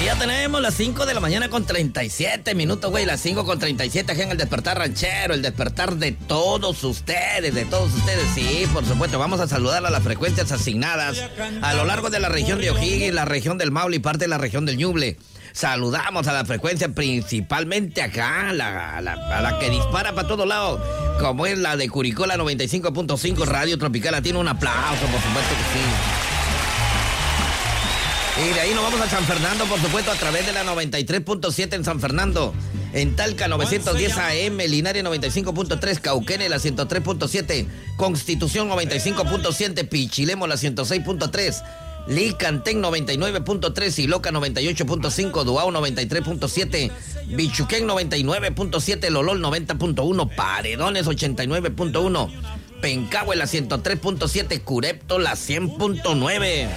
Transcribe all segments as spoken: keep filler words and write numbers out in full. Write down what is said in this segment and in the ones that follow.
ya tenemos las cinco de la mañana con treinta y siete minutos, güey. Las cinco con treinta y siete aquí en el Despertar Ranchero, el despertar de todos ustedes, de todos ustedes. Sí, por supuesto, vamos a saludar a las frecuencias asignadas a lo largo de la región de O'Higgins, la región del Maule y parte de la región del Ñuble. Saludamos a la frecuencia principalmente acá, a la, a la, a la que dispara para todos lados, como es la de Curicó, la noventa y cinco punto cinco, Radio Tropical Latino. Un aplauso, por supuesto que sí. Y de ahí nos vamos a San Fernando, por supuesto, a través de la noventa y tres punto siete en San Fernando. En Talca, novecientos diez A M, Linares noventa y cinco punto tres, Cauquene la ciento tres punto siete, Constitución noventa y cinco punto siete, Pichilemo la ciento seis punto tres, Licantén noventa y nueve punto tres, Iloca noventa y ocho punto cinco, Duao noventa y tres punto siete, Bichuquén noventa y nueve punto siete, Lolol noventa punto uno, Paredones ochenta y nueve punto uno, Pencahue la ciento tres punto siete, Curepto la cien punto nueve.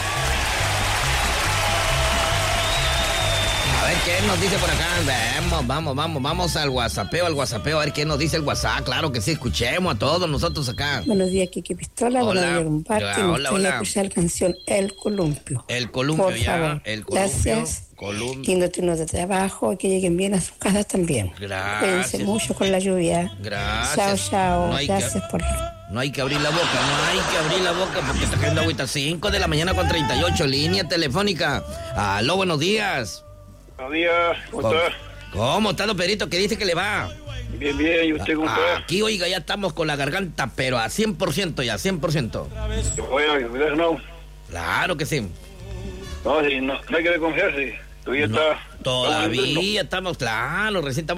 A ver qué nos dice por acá. Vamos, vamos, vamos, vamos al WhatsAppeo, al WhatsAppeo, a ver qué nos dice el WhatsApp. Claro que sí, escuchemos a todos nosotros acá. Buenos días, Kiki Pistola. Hola. Buenos días, compartir. Hola, Me hola, gustaría hola. escuchar la canción El Columpio. El Columpio, por ya. favor. El Columpio. Gracias. Columpio. Lindo turno de trabajo. Que lleguen bien a sus casas también. Gracias. Cuídense mucho con la lluvia. Gracias. Chao, chao. No hay Gracias que... por... No hay que abrir la boca, no hay que abrir la boca porque está cayendo agüita. cinco de la mañana con treinta y ocho, línea telefónica. Aló, buenos días. Buenos días, ¿cómo ¿Cómo, está? ¿Cómo está, don Perito? ¿Qué dice que le va? Bien, bien, ¿y usted cómo está? Aquí, oiga, ya estamos con la garganta, pero a cien por ciento ya, cien por ciento. Bueno, cuidado, no. Claro que sí. No, sí, no, no hay que desconfiarse. Todavía No, está... todavía está estamos, claro, recién estamos